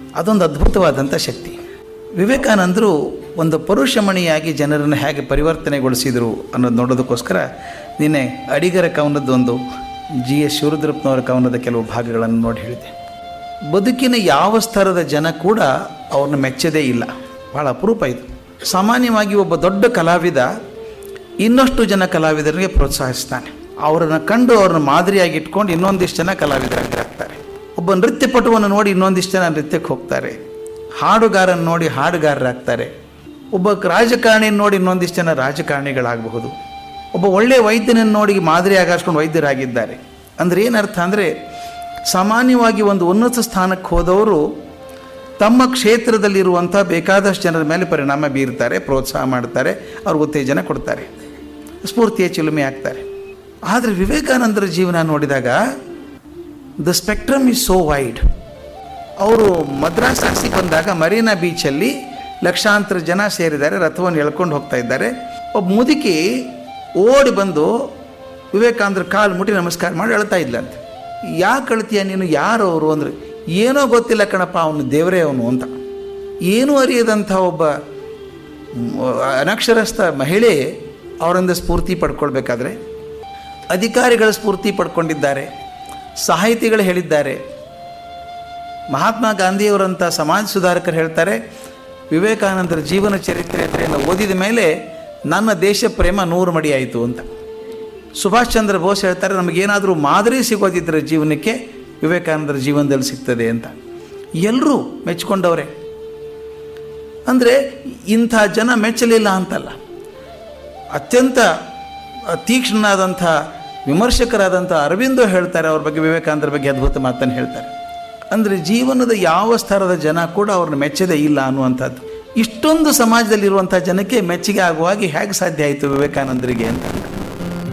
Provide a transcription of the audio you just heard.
ಅದೊಂದು ಅದ್ಭುತವಾದಂಥ ಶಕ್ತಿ. ವಿವೇಕಾನಂದರು ಒಂದು ಪರುಷಮಣಿಯಾಗಿ ಜನರನ್ನು ಹೇಗೆ ಪರಿವರ್ತನೆಗೊಳಿಸಿದರು ಅನ್ನೋದು ನೋಡೋದಕ್ಕೋಸ್ಕರ ನಿನ್ನೆ ಅಡಿಗರ ಕವನದ್ದೊಂದು GS ಶಿವರುದ್ರಪ್ಪನವರ ಕವನದ ಕೆಲವು ಭಾಗಗಳನ್ನು ನೋಡಿ ಹೇಳಿದೆ. ಬದುಕಿನ ಯಾವ ಸ್ತರದ ಜನ ಕೂಡ ಅವ್ರನ್ನ ಮೆಚ್ಚದೇ ಇಲ್ಲ. ಭಾಳ ಅಪರೂಪ ಇದು. ಸಾಮಾನ್ಯವಾಗಿ ಒಬ್ಬ ದೊಡ್ಡ ಕಲಾವಿದ ಇನ್ನಷ್ಟು ಜನ ಕಲಾವಿದರಿಗೆ ಪ್ರೋತ್ಸಾಹಿಸ್ತಾನೆ. ಅವರನ್ನು ಕಂಡು ಅವ್ರನ್ನ ಮಾದರಿಯಾಗಿ ಇಟ್ಕೊಂಡು ಇನ್ನೊಂದಿಷ್ಟು ಜನ ಕಲಾವಿದರಾಗ್ತಾರೆ. ಒಬ್ಬ ನೃತ್ಯಪಟುವನ್ನು ನೋಡಿ ಇನ್ನೊಂದಿಷ್ಟು ಜನ ನೃತ್ಯಕ್ಕೆ ಹೋಗ್ತಾರೆ. ಹಾಡುಗಾರನ್ನು ನೋಡಿ ಹಾಡುಗಾರರಾಗ್ತಾರೆ. ಒಬ್ಬ ರಾಜಕಾರಣಿಯನ್ನು ನೋಡಿ ಇನ್ನೊಂದಿಷ್ಟು ಜನ ರಾಜಕಾರಣಿಗಳಾಗಬಹುದು. ಒಬ್ಬ ಒಳ್ಳೆಯ ವೈದ್ಯನನ್ನು ನೋಡಿ ಮಾದರಿಯಾಗಿ ಹಾಸ್ಕೊಂಡು ವೈದ್ಯರಾಗಿದ್ದಾರೆ. ಅಂದರೆ ಏನರ್ಥ ಅಂದರೆ, ಸಾಮಾನ್ಯವಾಗಿ ಒಂದು ಉನ್ನತ ಸ್ಥಾನಕ್ಕೆ ಹೋದವರು ತಮ್ಮ ಕ್ಷೇತ್ರದಲ್ಲಿರುವಂಥ ಬೇಕಾದಷ್ಟು ಜನರ ಮೇಲೆ ಪರಿಣಾಮ ಬೀರ್ತಾರೆ, ಪ್ರೋತ್ಸಾಹ ಮಾಡ್ತಾರೆ, ಅವ್ರಿಗೆ ಉತ್ತೇಜನ ಕೊಡ್ತಾರೆ, ಸ್ಫೂರ್ತಿಯ ಚಿಲುಮೆ ಆಗ್ತಾರೆ. ಆದರೆ ವಿವೇಕಾನಂದರ ಜೀವನ ನೋಡಿದಾಗ the spectrum is so wide. ಅವರು ಮದ್ರಾಸ್ ಆಗಿ ಬಂದಾಗ ಮರೀನಾ ಬೀಚಲ್ಲಿ ಲಕ್ಷಾಂತರ ಜನ ಸೇರಿದ್ದಾರೆ, ರಥವನ್ನು ಎಳ್ಕೊಂಡು ಹೋಗ್ತಾ ಇದ್ದಾರೆ. ಒಬ್ಬ ಮುದುಕಿ ಓಡಿ ಬಂದು ವಿವೇಕಾನಂದರ ಕಾಲು ಮುಟ್ಟಿ ನಮಸ್ಕಾರ ಮಾಡಿ ಅಳ್ತಾ ಇದ್ಲಂತೆ. ಯಾಕೆ ಅಳ್ತೀಯ ನೀನು, ಯಾರು ಅವರು ಅಂದರೆ, ಏನೋ ಗೊತ್ತಿಲ್ಲ ಕಣಪ್ಪ, ಅವನು ದೇವರೇ ಅವನು ಅಂತ. ಏನೂ ಅರಿಯದಂಥ ಒಬ್ಬ ಅನಕ್ಷರಸ್ಥ ಮಹಿಳೆ ಅವರಿಂದ ಸ್ಫೂರ್ತಿ ಪಡ್ಕೊಳ್ಬೇಕಾದ್ರೆ ಅಧಿಕಾರಿಗಳ ಸ್ಫೂರ್ತಿ ಪಡ್ಕೊಂಡಿದ್ದಾರೆ, ಸಾಹಿತಿಗಳು ಹೇಳಿದ್ದಾರೆ. ಮಹಾತ್ಮ ಗಾಂಧಿಯವರಂಥ ಸಮಾಜ ಸುಧಾರಕರು ಹೇಳ್ತಾರೆ, ವಿವೇಕಾನಂದರ ಜೀವನ ಚರಿತ್ರೆಯನ್ನು ಓದಿದ ಮೇಲೆ ನನ್ನ ದೇಶ ಪ್ರೇಮ 100 ಮಡಿ ಆಯಿತು ಅಂತ. ಸುಭಾಷ್ ಚಂದ್ರ ಬೋಸ್ ಹೇಳ್ತಾರೆ, ನಮಗೇನಾದರೂ ಮಾದರಿ ಸಿಗೋದಿದ್ದರೆ ಜೀವನಕ್ಕೆ ವಿವೇಕಾನಂದರ ಜೀವನದಲ್ಲಿ ಸಿಗ್ತದೆ ಅಂತ. ಎಲ್ಲರೂ ಮೆಚ್ಚಿಕೊಂಡವ್ರೆ. ಅಂದರೆ ಇಂಥ ಜನ ಮೆಚ್ಚಲಿಲ್ಲ ಅಂತಲ್ಲ, ಅತ್ಯಂತ ತೀಕ್ಷ್ಣನಾದಂಥ ವಿಮರ್ಶಕರಾದಂಥ ಅರವಿಂದೋ ಹೇಳ್ತಾರೆ ಅವ್ರ ಬಗ್ಗೆ, ವಿವೇಕಾನಂದರ ಬಗ್ಗೆ ಅದ್ಭುತ ಮಾತನ್ನು ಹೇಳ್ತಾರೆ. ಅಂದರೆ ಜೀವನದ ಯಾವ ಸ್ತರದ ಜನ ಕೂಡ ಅವ್ರನ್ನ ಮೆಚ್ಚದೇ ಇಲ್ಲ ಅನ್ನುವಂಥದ್ದು. ಇಷ್ಟೊಂದು ಸಮಾಜದಲ್ಲಿರುವಂಥ ಜನಕ್ಕೆ ಮೆಚ್ಚುಗೆ ಆಗುವಾಗಿ ಹೇಗೆ ಸಾಧ್ಯ ಆಯಿತು ವಿವೇಕಾನಂದರಿಗೆ ಅಂತ.